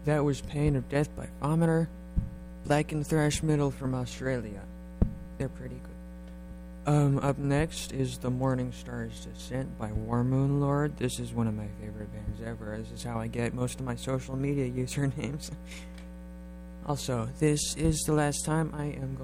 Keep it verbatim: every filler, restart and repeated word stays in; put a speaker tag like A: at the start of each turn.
A: That was Pain of Death by Vomiter. Black and Thrash Metal from Australia. They're pretty good. Um, up next is The Morning Star's Descent by War Moon Lord. This is one of my favorite bands ever. This is how I get most of my social media usernames. Also, this is the last time I am going